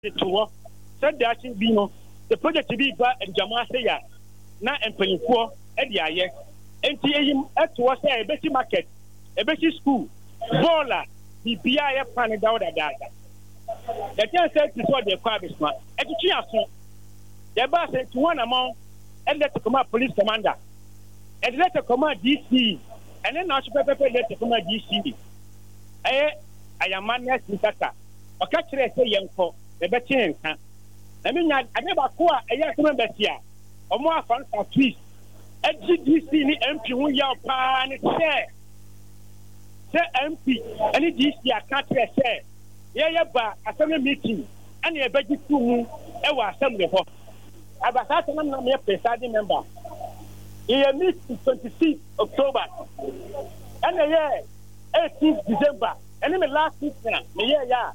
to said that be no the project to be ba and Jama say ya na empanyinfo e de aye enti eyim eto wo say ebesi market ebesi school baller bibia ye pan da dada the thing said before the kwa bisma e to twa so the ba say to one amount and let come police commander and let come DC and then now let come DC ayamane sintaka oka kire say yenko e beti nka na me nya ade ba ko a eya so members ya omo afan sa twist GDC ni MP hu ya pa ni se MP ani DC aka kire say ye ba assembly meeting ani e beji tu mu e wa assembly ho abasa se na me presiding member ye meet 26 October and ye 18 December and me last week na me ye ya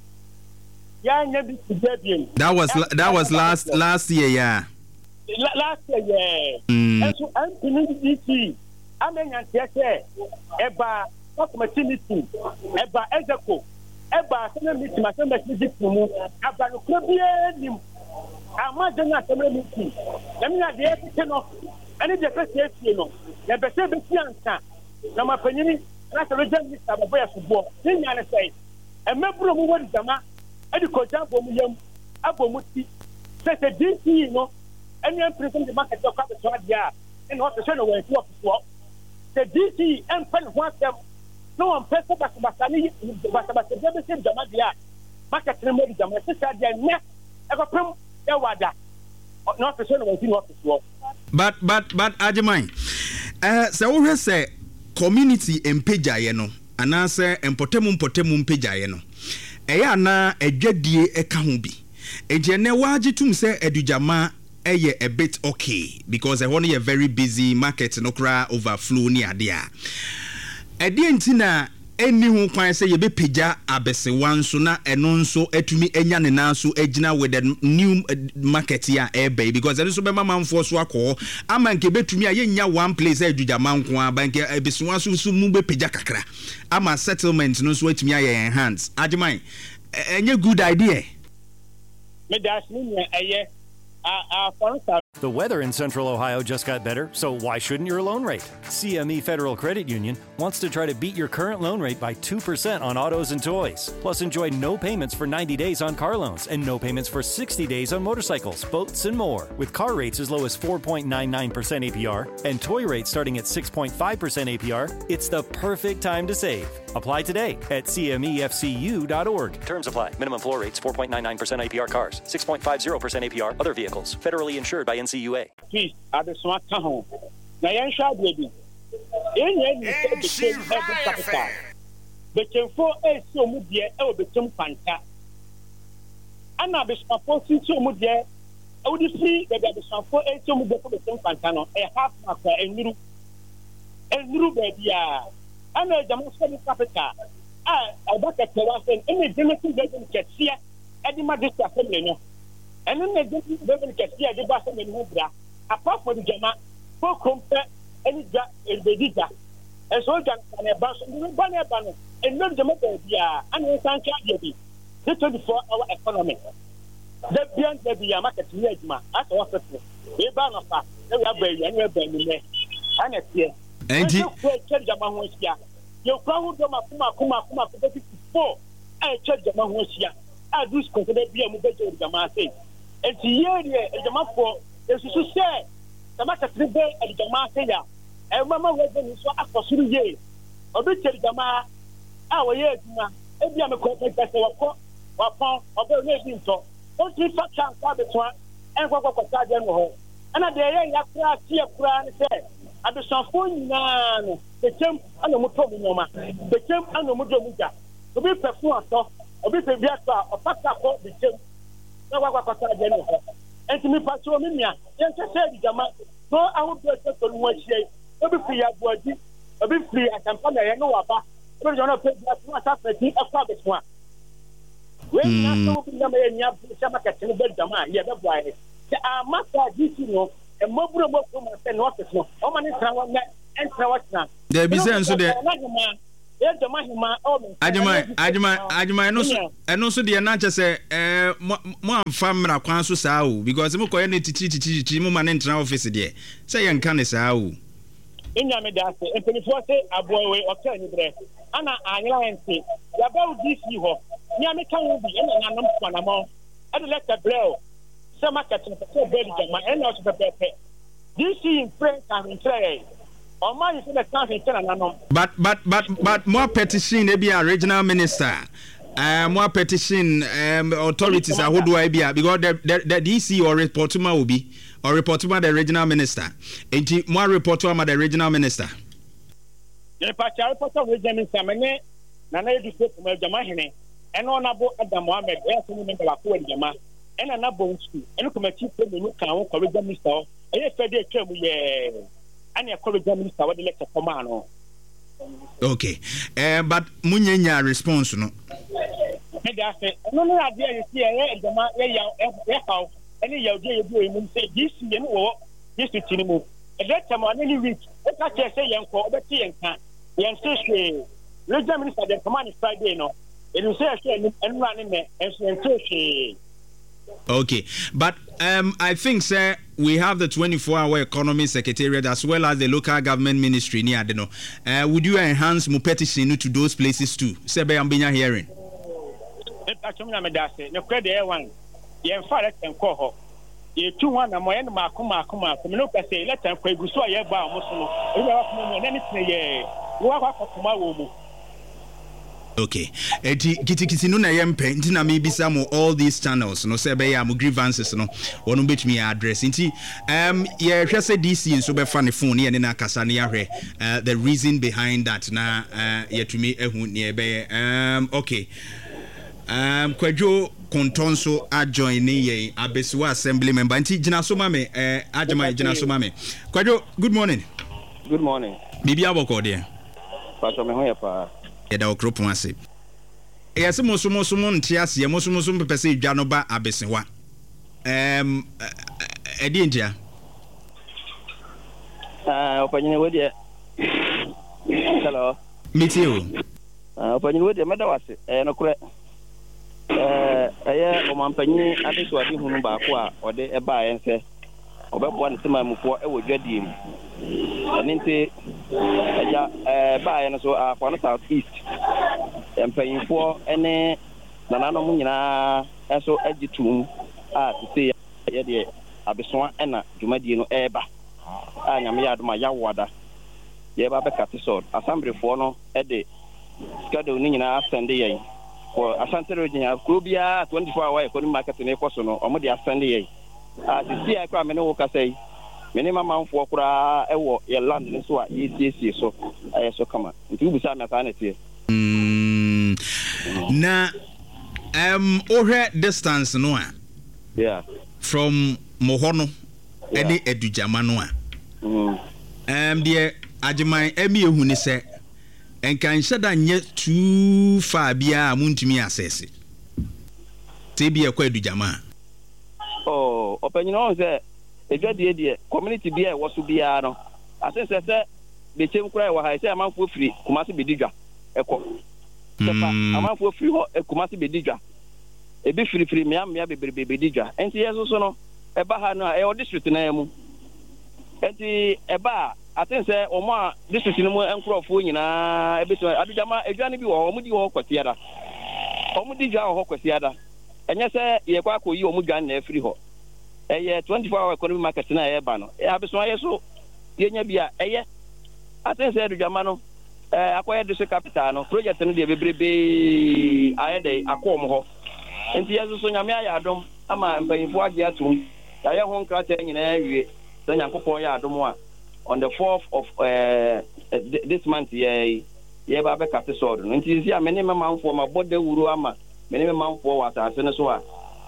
that was last year, yeah. Last year, yeah. And so I'm DC. I'm in Yantia, Eba, Committee, Eba, Ezeko, Eba, Senate meeting, my son, about the Caribbean. I'm not doing a Senate meeting. Let me not the everything of any depressive, you know. The best of the answer. Now, my opinion, that's a regiment of a way football. Then you say, a member of what is the man. Edi koja bomuyam abomuti say DC you know any person the market of capital so dia and what say no we to for say DC and pen what them no one person basani basabase be say jama dia market no me jama say dia ne e go pem e wada no say no we to for but Ajimai say wo say community empejaye no ana say empotemu empejaye no eya na adwadie eka ho bi ejene waje tum se adujama eye a bit okay because I want a very busy market no kra overflow ni ade a ede ntina eni ho kwan se ye be peja abesewan so na eno nso atumi enya ne nan so agina with the new market here ebe because eno so be mamamfo so akọ amanke betumi ayenya one place adujama nko abanke abesewan so mu be peja kakra ama settlement no so atumi aye enhance Ajimai enye good idea me dash me eye The weather in Central Ohio just got better, so why shouldn't your loan rate? CME Federal Credit Union wants to try to beat your current loan rate by 2% on autos and toys. Plus, enjoy no payments for 90 days on car loans and no payments for 60 days on motorcycles, boats, and more. With car rates as low as 4.99% APR and toy rates starting at 6.5% APR, it's the perfect time to save. Apply today at cmefcu.org. Terms apply. Minimum floor rates 4.99% APR cars, 6.50% APR other vehicles. Federally insured by NCUA. Please, I just want to home. Now, you should be. The for a so mudia, I will become Panta. And now, the support to Mudia, I would see that the support a so mudia for the Pantano, a half marker, and new baby. I'm a demonstrating capital. I got a terrace and any dimension doesn't get here at the Magistrate Assembly. And then they don't get here the Basson and Hubra. Apart from the Jama, for compare any Bedita. And so that and a bus and banner banner and not the matter and we can't charge you. The 24-hour economy. The beyond the market Nejma, as office. We ban of us, they are very and we're very and it's here. And you change your Mahosia. You crowd them kuma 54. I change your Mahosia. I do consider be a mobile to the Marseille. And here, the map for the say, the matter 3 days at the Marseille. And Mamma was in so after 3 years. Or be tell the Ma, our years, every other corporate vessel or pound of the raising so. Don't you fuck chance one and what was that general? And at the end, I see a crown said. At the Sanfon, the term and the Mutomoma, the term and the Mujomuja, to be performed, or be the or Pasta the term. No, what general. And to me, Patromia, yes, I said, Jama, so I would go to one shade, a bit free at body, a bit free at Campana, I know about, but you're not paying a private one. When you know, you have some market in the Jama, yeah, that's why. The master, you know. A mobile and office, how many and now. There be sense so there. Ajima no so de na che mo amfa mra kwan so saa o because mo koye ne titi mo ma ne ntra office de say ye nka ne saa o enya me da se empelifo se abowe oka ni bre ana anyela ente ya ba DC ho nya me kan bi ena na nam kwanamo e de let bleo se market no se be de ma ena so pepe DC in friend can try but more petition e be a regional minister more petition authorities are who do I be because the DC or report to will be or report to the regional minister and more report to the regional minister the report to regional minister mene na na edu se kuma jama hene eno onabo Adam Mohammed e so member la ko jama ena na bon school eno kuma chief menu kan wo ko regional minister e fe de twam ye and your college minister what the lecture command. Okay. But munyenya response no. No idea you see how any you do say this you know this to tinimu. At that time on any week, let's not say young for the tea and can. Yan say regional minister the command is Friday no. It will say and running there and say okay, but I think, sir, we have the 24-hour economy secretariat as well as the local government ministry near Adeno. Would you enhance mo petition to those places too? Sebe ambinya hearing. No credit one. Ye fa can call her. Ye 2-1 na moyen makuma. No ka say let am kwegu so ye ba mo so no. E wa ko mo anything ye. Wo wa ko kuma wo mo. Okay. Kiti no na yempe nti na me bisa mo all these channels no say be ya mo grievances no wono betumi address nti ye hwe say DC so be fa ne phone ye na kasa ne ahwe the reason behind that na yetumi ehu ne be okay Kwadwo Kontonso adjoin ne ye Abesiwa assembly member nti gina so ma me Ajima gina so ma me Kwadwo good morning bibi aboko de Pastor me ho ya pa Eda okropon ase. Yese mosomo ntia ase, mosomo pepese edwa no ba Abesewa. Edi ntia. Opanyine we de. Hello. Mitio. Opanyine we de medawase. No kure. Eye omampanyi adeso ade hunu ba ko a ode eba yense. Obebo ne sema mufo e wo dwadie mu. Nti eja ba ye no so akwa South East empanyinfo ene nanano mu nyina eso agitum a tse ye de Abesoa ena dwumadie no eba nyame ya adoma ya wada ye ba bekate so assemblefo no e de schedule ni nyina send ye for Asante Region Krobia 24-hour economic market ne koso no omo de send ye tse akwa me no ka say minimum amount for kura ewo ye land ne so a ECC so so kama nti ubusa me asa na tie na ohwe distance no a yeah from Mohono any Edujama no a de Ajiman emi ehu ni se enka nhyeda nye too far bia muntumi access te bia kwa Edujama opinion on say edwadie die community bia e woso bia no asese se bechem kura e wa ha se amanfo free Kumasi bedidwa eko sepa amanfo free ho Kumasi bedidwa ebi free mia bebrebe bedidwa enti yeso so no e ba ha no e o district na emu enti e ba atense omo a district no mu enkrofo nyina ebeso Adujama edwane bi wo omo di wo kwasiada omo di dwa ho kwasiada enye se ye kwa koyi omo dwan na free ho 24-hour economic market na eba no Abesoa yeso yenya bia eye atense Adujama no akoye district capital no project no de bebrebe ayede akom ho enti yeso so nyame ayadom ama mpanyifo age atum ya ho nkrata nyina awie so nyankopon ya adom a on the 4th of this month ye ba be kate sword no enti sia mene memamfo ma bode wuru ama mene memamfo wa asase no so a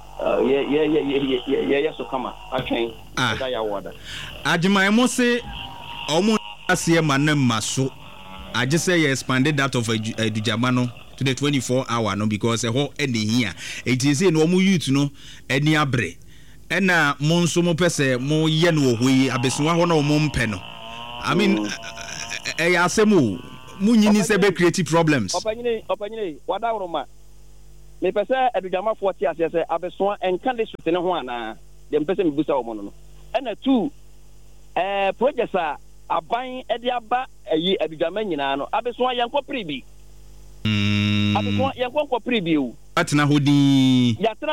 ye so kama atwen da ya woda Ajiman mo se omo asie manam maso age say you expanded that of Edujama no to the 24-hour no because ho ene hia it is say no omo youth no eni abre ena mo nso mo pese mo ye no ho yi Abesoa ho na omo mpe no I mean asemu munyini se be create problems opanyine wadawroma me pese adudwama 40 asese abeso enka district ne ho ana dem pese me busa wo no na 2 projects a aban ede aba ayi adudwama nyina no abeso yanko pribi abeso yanko pribi o atena hodin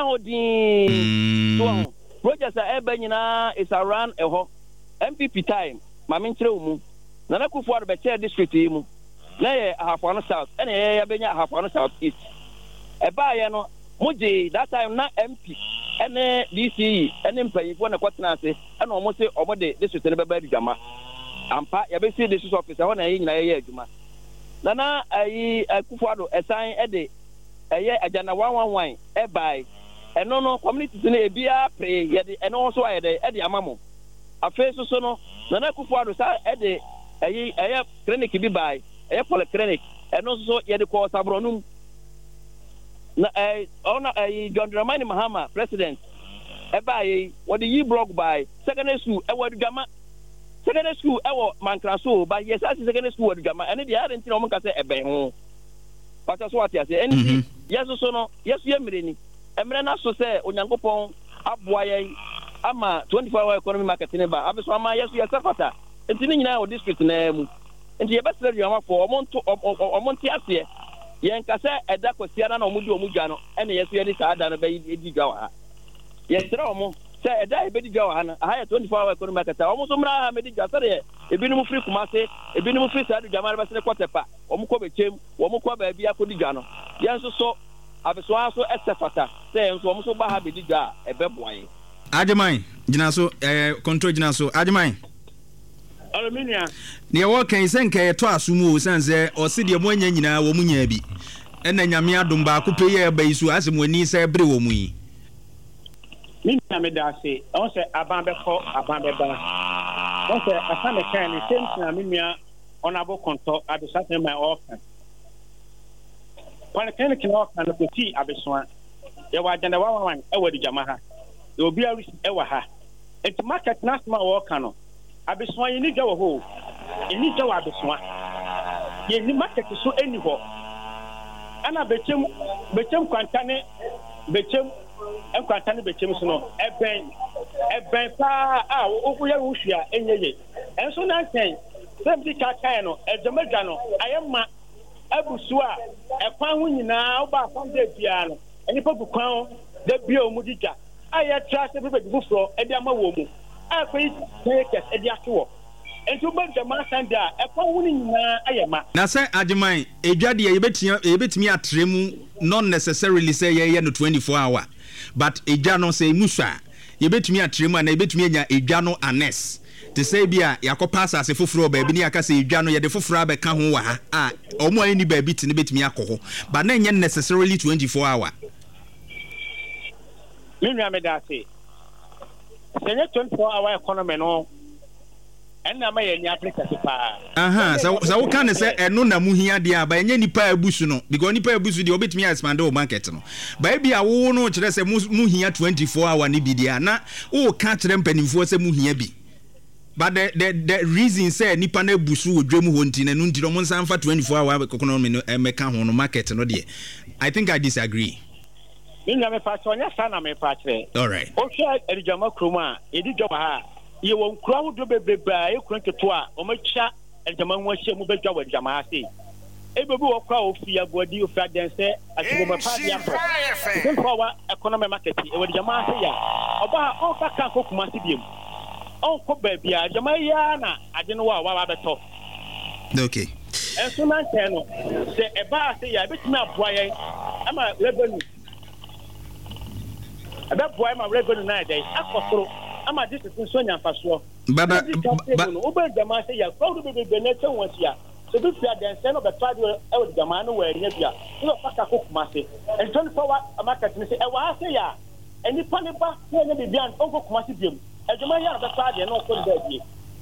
so projects a eba nyina is around eho MPP time ma menkyere mu na na kufu ado be chair district yi mu na ye Ahafo South ene ye benya Ahafo South East eba ye no muji that time na MP ene DCE ene mpanyifo na kwatena ase ene omo se omo de district ne beba adwama ampa ye be see district officer ho na ye nyina ye adwuma na ayi kufu ado esan ede eye agana 111 ebai eno no community ne ebia pre ye de eno so aye de ede amamo afeso so no na kufu ado sa ede eye clinic bi bai eye polyclinic eno so ye de ko sabronum na ona John Dramani Mahama president bai what the blog by secondary school e wadugama secondary school e wo mankraso ba yes as secondary school wadugama ene de arentin o monka se ebe ho pata so ati ase ene yes so no yes ye mireni emre na so se onyankopon aboa ye ama 24-hour economy market ne ba abeso ama yes yes safata entini nyina o district na mu enti ye best radio ama for omonti ase yen kase eda kwasiara na omudi omudwa no ene yeso ye ni saada no be edi dwa wa yesra omo se eda e be di dwa wa na ha 24-hour economy market omo so mra ha me di dwa sare ebinim free kumase ebinim free saadu dwa ma be se kwatepa omo ko bechem omo ko ba bia ko di dwa no yen so abeso aso esefata se enso omo so ba ha be di dwa e be boaye Ajeman gina so control gina so Ajeman aluminium ne wo kan sen ka to asumu sanse o se de mo anya nyina wo munya bi ena nyame adom ba ko pe ye ba isu asem wani se bre wo mu yi min na me da se on se aban be ko aban be ba on se asa me kan ni sem na me nua onabo konto adusa se my offer wala kan ki no kan ko ti abesoa ye wa agenda 111 e wadi jamaha e obi aru e wa ha et market nasma wo kan no abesoa yi ni gwa wo ho eni gwa abesoa ye ni market so eni ho ana bechem kwantane bechem enkwantane bechem so no eben pa a wo ya wo hwia enyeye enso na nsen sem di kaka no ejamadwa no ayema abusu a ekwan ho nyina wo ba fam de bia no eni pa bukwan de bia o mu diga aye trust pe bufro e de ama wo mu akwai tekes e de ato enti wo de ma sanda ekwan ho nyina ayema na se Ajeman edwade ye betimi atremu not necessarily say ye no 24 hour but edwa no say musua ye betimi atremu na ye betimi anya edwa no anes te say bia yakopa asase foforo ba bi ni aka say edwa no ye de foforo abeka ho wa ha a omo ani ba bi ti ne betimi akoho but na nye necessarily 24 hour minua me da say say 24-hour economy no enna ma ye ni Africa pa so wo kan say eno na muhia dia ba enye nipa abusu no because nipa abusu dia obetimi expand o market no ba bia wo no kire say muhia 24 hour ni bi dia na wo ka kire mpanimfo say muhia bi but the reason say nipa na abusu odwam ho nti na no nti no mo nsan fa 24 hour economy no meka ho no market no dia I think I disagree. Minga me fa sonya sana me fa kire all right o hwe erijama kroma edi dwaba ha ye won kura wo do bebeba ye kura keto a o macha erijama ho ahia mu bedwa erijama ha sei ebebi wo kwa ofi agodi ofi adense asimo pa dia pro so wa economy market e erijama ha sei ya oba o fa kan ko kuma se biem on ko ba bia erijama ya na ade no wa beto okay enso na nteno se eba se ya betimi aboa ye ama revenue aba boy ma revenue na dey akosoro ama this is so nyamfaso baba oba jama say ya crowd be na chen wasia so bi fia den say no be try e wo jama no wa nya bia no faka ko kuma say and 24-hour market ni say e wa say ya eni pani ba say nya bi bian onko kuma say biem e jama ya be try dey no ko dey bie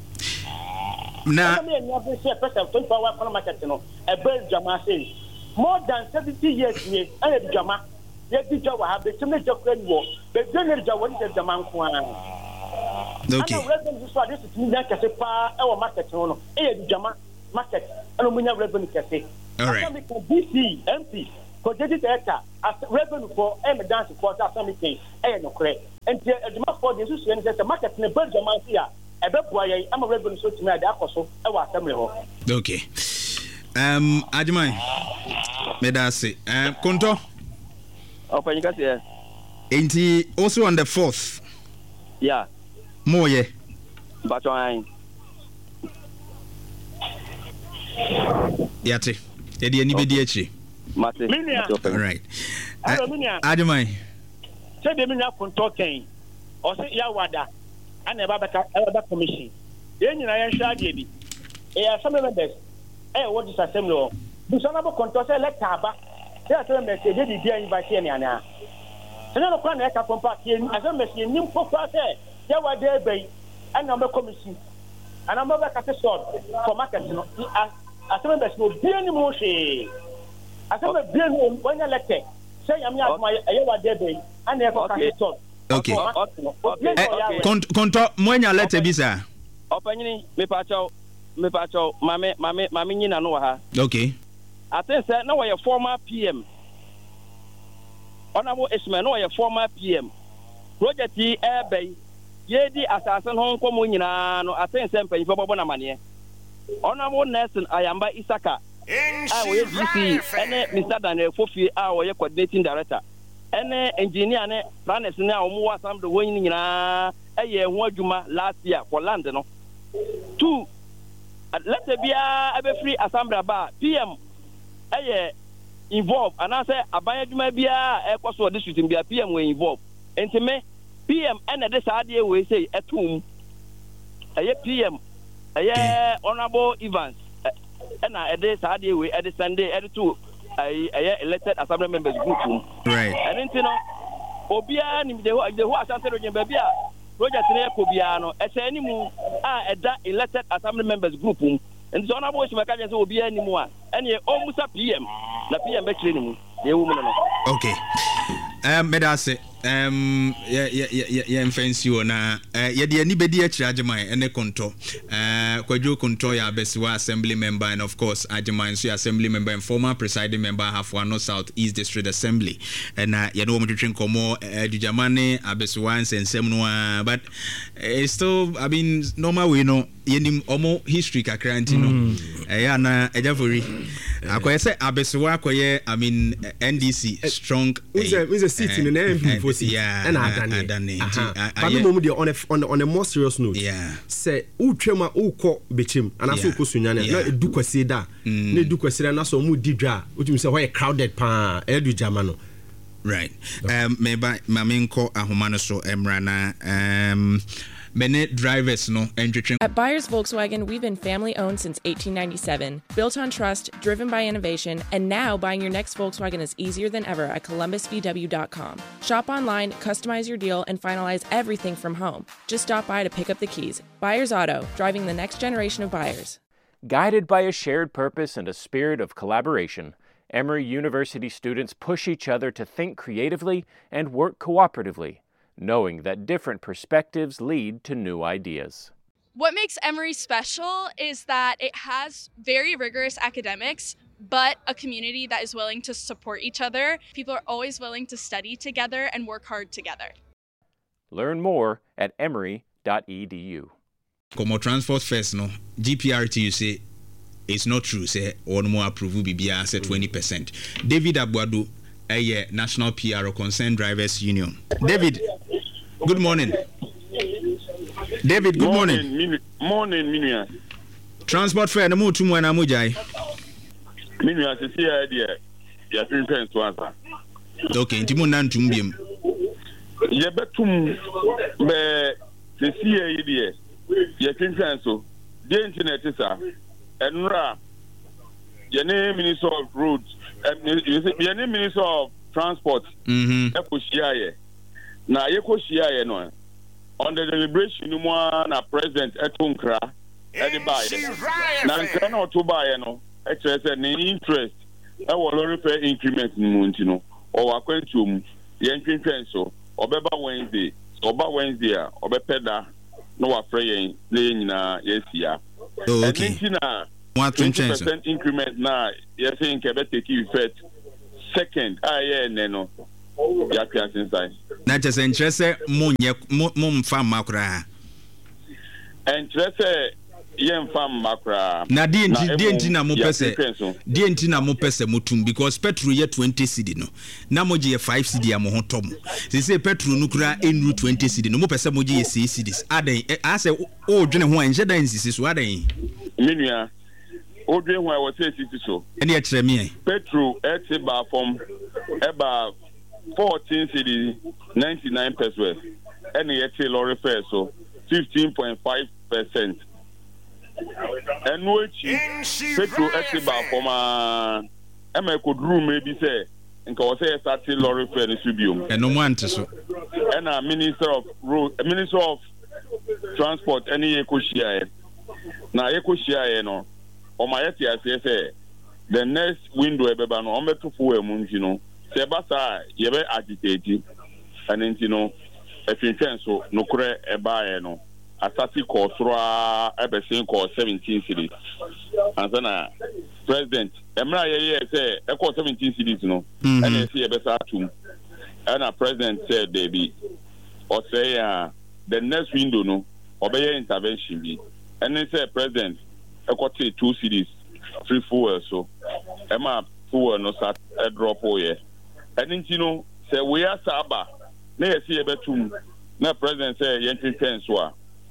na me nya be say person 24-hour market no e be jama say more than 70 years ni e jama ye di jawa ha be timne jakra ni wo be dene jawa ni jaman ko an okay ana reason this one this is mean that kase pa e wo market no e ye di jama market and omunya revenue kese. All right. DC MP projected data as revenue for dance for that something no correct. And the for the issue is the market in Belgium here. I'm a revenue so to me at so I was assembly. Okay. Ajimai. Medasi. Konto. Open you guys here. Ain't he also on the 4th? Yeah. More yeah. But I Yati. Edi anybody echi. Mate. All right. Ademai. Say the minya konto ken. O say ya wada. Ana ba baka commission. Yen nyina yan hwa de bi. Assembly members. What is assembly? Bisonabo konto say let aba. Say assembly members dey di dia invite ni ana. Say no kwa na ka pompa ken assembly members nim pokwa say ya wada ebe. Ana me commission. Ana mo baka say sort for market no. Assembly members no bi ani mo hwe. Assembly bi no when elected. Say yam ya ma ya wada ebe. Ana ka sort. Okay. Konto mwenya lete bisa. Opanyini me pacho mame nyina no ha. Okay. I think say na we former PM. Honorable Ismail no we former PM. Project yi ebe yedi asasen ho nkomo nyina no I think say mpanyifo bobo na mane. Honorable Nelson Ayamba Isaka. We DC ene Mr. Daniel Fofi we coordinating director. Ene engineer ne planners ne omo wasam de won nyina eye ho adwuma last year for land no. 2 let there be a free assembly ba PM involved and I say aban adwuma bia ekoso district bia PM we involved enti me PM ene de saade we say etum PM honorable Evans ena ede saade we ede Sunday ede to elected assembly members group right and enti no obia ni de ho asante do nyem bia project ne ekobia no animu eda elected assembly members group and so honorable Shimaka say obia animu ene omusa PM na PM be kire nimu ye wo mu no. Okay. Medase fancy na ye de ani bedi akira Ajiman ene konto kwadwo konto ya besiwa assembly member and of course Ajiman so assembly member and former presiding member Hafuano South East District Assembly and ye no motwetwe komo Dujamane abesiwa nsensem no but it's still I mean normal way no yenim omo history kakra nti no ya na ejafori akoye se abesiwa akoye I mean NDC strong is a seat in an MP for seat and Adane but on a more serious note say utwema ukọ bechim anaso kosunya na edu kwase da na edu kwase na so mu didwa utumi say why crowded pa edu jamano right meba mamenko ahoma no so emrana many drivers no entry. At Byers Volkswagen, we've been family owned since 1897, built on trust, driven by innovation, and now buying your next Volkswagen is easier than ever at columbusvw.com. Shop online, customize your deal, and finalize everything from home. Just stop by to pick up the keys. Byers Auto, driving the next generation of buyers. Guided by a shared purpose and a spirit of collaboration, Emory University students push each other to think creatively and work cooperatively, knowing that different perspectives lead to new ideas. What makes Emory special is that it has very rigorous academics, but a community that is willing to support each other. People are always willing to study together and work hard together. Learn more at emory.edu. Como transport first no GPRT you say it's not true say one more approve BBR say 20%. David Abuadu National PR Concerned Drivers Union. David, good morning. David, good morning. Morning, Minia. Transport fare no mutu mu na mujai. Minia se see idea. Ya tin to answer. Okay, ntimo na ntum biem. Ye betum be se see idea. Ye tin so. The internet is enra. Ye name Minister of Roads. Your name Minister of Transport. Na yekoshiaye no on the deliberation no more na president etunkra edibaye na nkra na otobaye no express any interest e wo lorry fare increment mu ntino o wakwantum ye ntwentwen so obeba Wednesday obepeda no wafre yen na nyina yesia okay ntina 20% increment now. You're saying Quebec take effect. Second, no. Ya piansi inside. Na just interest mum fam makra. Interest yen fam makra. Na DNT na mo pese. DNT na mo pese mutum because petrol ye 20 cedi no. Na mo je 5 cedi am ho tom. Say petrol no kura enru 20 cedi no mo pese mo je 6 cedis. Aden ase o dwene ho anje dan sisi so aden. Minua o dwene ho I was say sisi so. Ene e kire me. Petrol ete ba from eba 14 cedi 99 pesos. Ene ete lorry fare so 15.5%. And which petrol ete ba from ema could room maybe say nka o say starting lorry fare ni subium. E no mo ante so. And Minister of Transport any ekoshia na ekoshia no o ma yeti ase the next window ebeba no o meto fo emu nti no se ba sa ye be agitate and nti no efintwen so no kure eba no asati ko soro ebesin ko 17 cities ansana president emra ye say e ko 17 cities no and e say ebesa atum and a president said they be or say the next window no obey intervention be and they say president I got 2 cities free fuel so Emma fuel no start a drop here and you know say we are saba na see betum na president say yenti so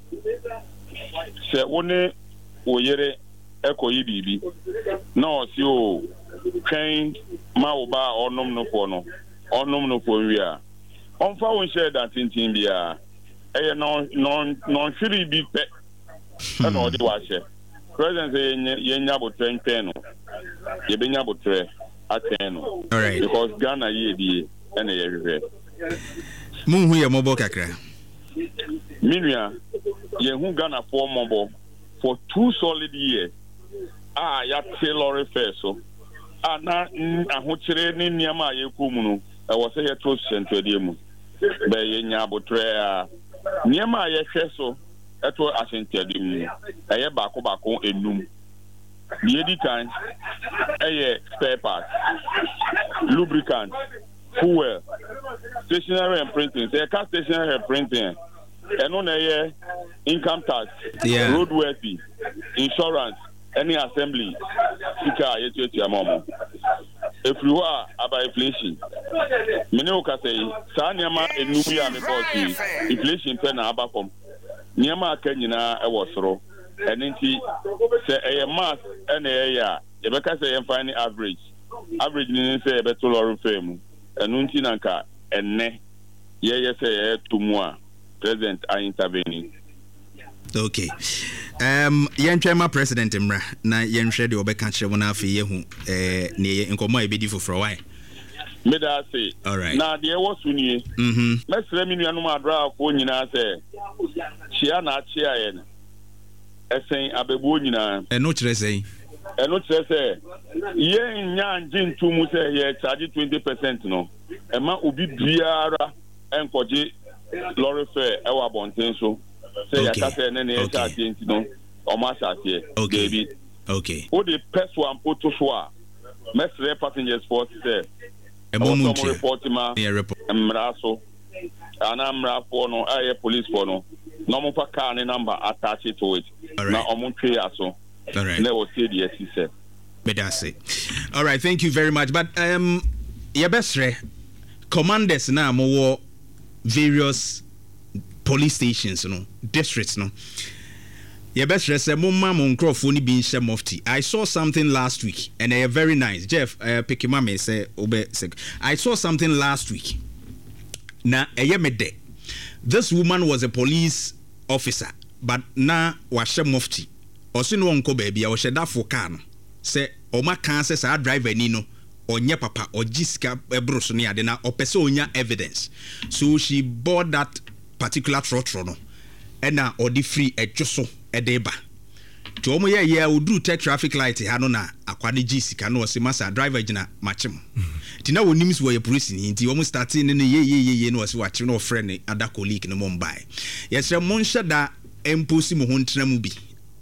say one oyere ekoyi bibi no si o train ma oba onom no for no we are on fa won share that tin bia e non shiri bi pe and all the wash president say yenya botre no ye benya botre ateno all right because Ghana ye die and ye rehwe mun hu ye mobo kakra minua ye hu Ghana for mobo for 2 solid years ya tailor fair so na ahokyere ni niama ye komu no I was say to central demu be ye nya botre niama ye hwe so eto asente demu eye bako enum ye di kan eye spare parts lubricant fuel stationery and printing say car stationery and printing eno na ye income tax roadworthy fee insurance any assembly sika yetu amamo if you are about inflation mene o ka say sa niama enum ya me because inflation pe na aba kom niama aka nyina e wo soro enenti say e mass na e ya e be ka say find average ni say e be to lorry fam enunti nanka enne ye say e tumu a president are intervening. Okay. Yentwema president mra na yenhwe de obeka kire wona afi yehu ne nkomo e bedi foforo why me da say all right na de wo sunie mesre mi nuanu adra afo nyina say chia na chia ye na esen abebu nyina no kire say ye nya njin tumu say ye charge 20% no e ma obi biara enkoje lorry fare e wa bonten so say ya ka say na ne charge nti no o ma charge baby okay o the first one put so a mesre passengers for say e mo mu report ma mra so ana mra for no aye police for no no mo pa car ne number attach it to it na o mo twe aso all right na o say the said bedase all right thank you very much but ye besre commanders na mo various police stations no districts no ye besre say mo ma mo nkrofo ni bi nche mufti. I saw something last week and they are very nice. Jeff Pikima me say obe I saw something last week na eyemede this woman was a police officer but na washe mufti osi no onko baby a wo sheda fo car no say o ma kan say sa driver ni no onye papa ojiska ebroso ne ade na opese onya evidence so she bought that particular trotro no ena odi free etwoso edeba to omo ye odu take traffic light ha no na akwade jisika no se masa driver gina machem ti na wonim so ye police ni nti omo starting ne ye no se wache no friend ada colleague no mombai yesre monhye da emposi mo ho ntena mu bi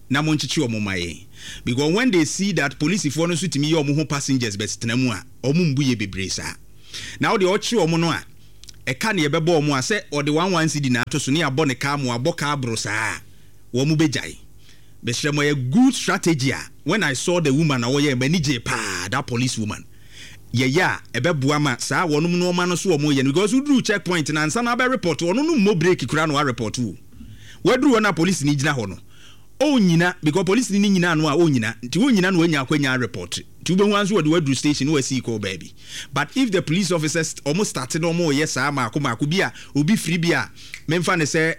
na mo nchichi omo maye because when they see that police for no so timi ye omo ho passengers bet tenamu a omo mbuye bebre sa now the ochi omo no a e ka ne yebebo omo a se o de 11 cedi na ato so ne abo ne ka mo abo ka abro sa wo mu bejai be shemo a good strategy when I saw the woman awo ye manije pa that police woman yeah ebeboa ma saa wonum no ma no so omo ye because we do checkpoint na nsa na be report wono no mo break kura no report wo wadru na police ni gina ho no o nyina because police ni nyina no a o nyina nti o nyina no anya akwanya report ti ube wanso wo de wadru station no asi call baby but if the police officers almost started no more yes ama akoma bi a obi free bi a memfa ne say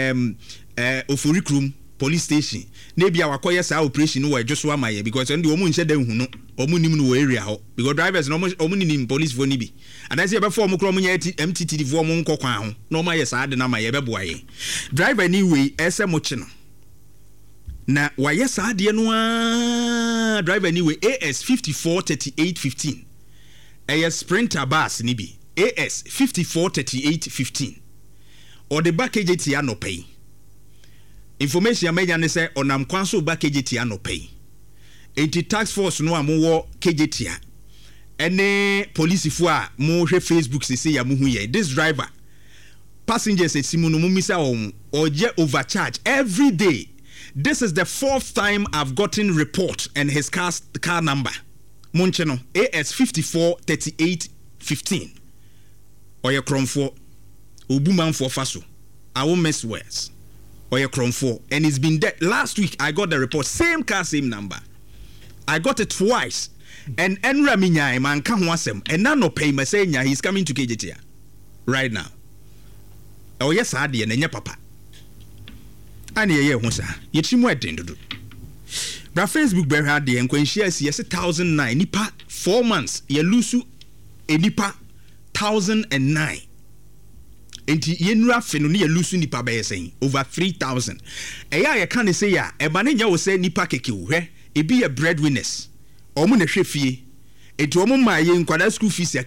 Oforikrum police station na bia wakoye sa operation no wadwoso amaye because ndi omu nche dan hu no omu nim no area ho because drivers no omu nim police for ni bi and say be for omu kro omu nya MTT for omu nkokwan ho no ma ye sa ade na amaye be boaye driver ni we ese mo chi no na waye sa ade no a driver ni we AS 543815 sprinter bus ni bi AS 543815 or the package ti ya no pay information amenya ne say onam kwanso ba KJT no pay enti tax force no amowo KJT ene police fo a mo hwe Facebook se ya mo hu ye this driver passengers esimu no mumisa oje overcharge every day. This is the 4th time I've gotten report and his car number monche no AS 543815 oye kromfo obumanfo faso I won't mess words or your Chrome 4 and it's been dead. Last week I got the report, same car, same number. I got it twice. And Enra Minya man can wasem and none no pay Masenya he's coming to KJT right now. Oh yes, I did and papa. And ye wonsa. Ye chimwe do. Bra Facebook bear had the and shares yes 1009 nipa 4 months ye lusu e nipa 1009. Enti yenura fenu ni elusu nipa be yesen over 3000 eya ye kan say ya e ba ne nya wo say nipa keke wo hwe e bi ye breadwinners omo na hwe fie enti omo ma ye nkwada school fees